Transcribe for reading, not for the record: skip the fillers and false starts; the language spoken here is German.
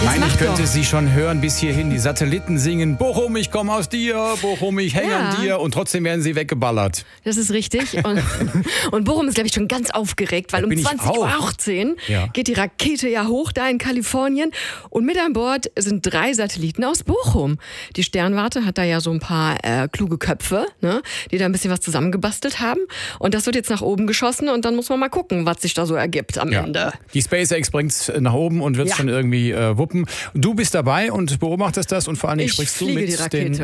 Nein, ich könnte doch. sie schon hören bis hierhin. Die Satelliten singen, Bochum, ich komme aus dir, Bochum, ich hänge an dir. Und trotzdem werden sie weggeballert. Das ist richtig. Und Bochum ist, glaube ich, schon ganz aufgeregt, weil um bin ich 20.18 Uhr Ja. geht die Rakete ja hoch da in Kalifornien. Und mit an Bord sind 3 Satelliten aus Bochum. Die Sternwarte hat da ja so ein paar kluge Köpfe, ne, die da ein bisschen was zusammengebastelt haben. Und das wird jetzt nach oben geschossen und dann muss man mal gucken, was sich da so ergibt am Ende. Die SpaceX bringt es nach oben und wird es schon irgendwie wuppen. Du bist dabei und beobachtest das und vor allen Dingen Ich sprichst du fliege mit die Rakete. den